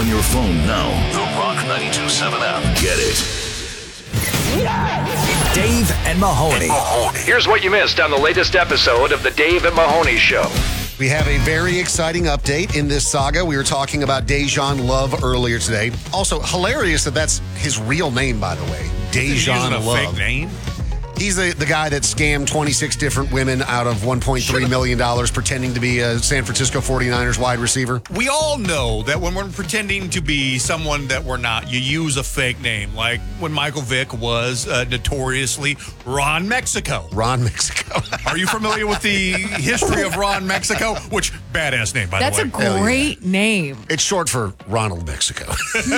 on your phone now. The Rock 92.7 app. Get it. Dave and Mahoney. Here's what you missed on the latest episode of the Dave and Mahoney Show. We have a very exciting update in this saga. We were talking about Dejan Love earlier today. Also, hilarious that that's his real name, by the way. Dejan Love. Fake name? He's the guy that scammed 26 different women out of $1.3 million pretending to be a San Francisco 49ers wide receiver. We all know that when we're pretending to be someone that we're not, you use a fake name. Like when Michael Vick was notoriously Ron Mexico. Ron Mexico. Are you familiar with the history of Ron Mexico? Which, badass name, by That's the way. a great name. It's short for Ronald Mexico.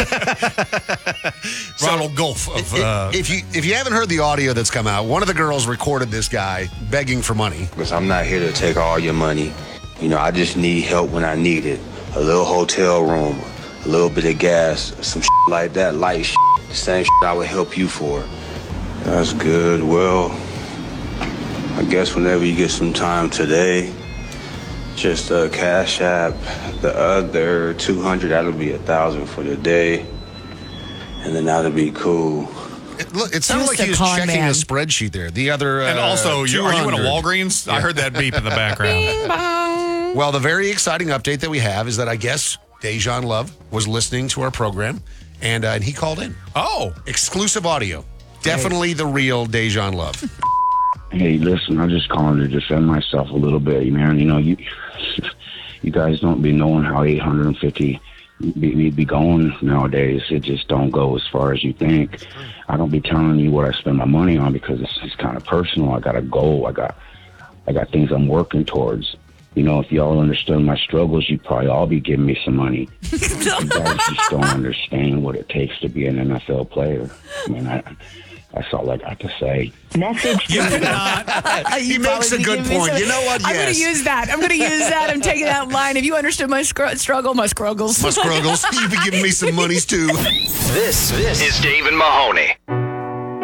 Ronald Gulf. If you haven't heard the audio that's come out, one of the girls recorded this guy begging for money. Because I'm not here to take all your money. You know, I just need help when I need it. A little hotel room, a little bit of gas, some shit like that, light shit. The same shit I would help you for. That's good. Well, I guess whenever you get some time today, just Cash App the other 200, that'll be 1,000 for the day. And then that'll be cool. It sounded like he was checking a spreadsheet there. The other and also, are you in a 200. Walgreens? Yeah. I heard that beep in the background. Well, the very exciting update that we have is that I guess Dejan Love was listening to our program, and he called in. Oh. Exclusive audio. Definitely the real Dejan Love. Hey, listen, I'm just calling to defend myself a little bit, man. You know, you guys don't be knowing how 850 be going nowadays. It just don't go as far as you think. I don't be telling you what I spend my money on because it's kind of personal. I got a goal. I got things I'm working towards. You know, if y'all understood my struggles, you'd probably all be giving me some money. You guys just don't understand what it takes to be an NFL player. I mean, that's all I got to say. Message. He makes a good point. You know what? Yes. I'm going to use that. I'm taking that line. If you understood my struggle, my struggles. You've been giving me some monies too. This is Dave and Mahoney.